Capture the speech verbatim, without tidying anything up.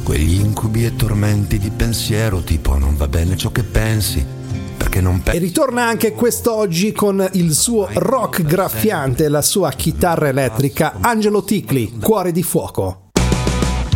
quegli incubi e tormenti di pensiero tipo non va bene ciò che pensi, perché non pensi. E ritorna anche quest'oggi con il suo rock graffiante e la sua chitarra elettrica, Angelo Ticli, Cuore di fuoco.